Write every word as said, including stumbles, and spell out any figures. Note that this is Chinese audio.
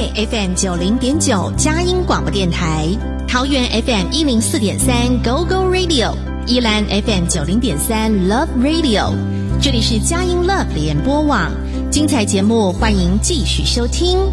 F M 九零点九佳音广播电台，桃园 F M 一零四点三 Go Go Radio， 宜兰 F M 九零点三 Love Radio， 这里是佳音 Love 联播网，精彩节目欢迎继续收听。